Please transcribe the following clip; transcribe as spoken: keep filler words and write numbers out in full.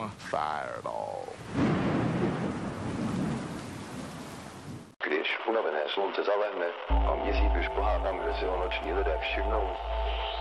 Fireball. Když unavené slunce zalehne a měsíc už pohádám, kde si ho noční lidé všimnou,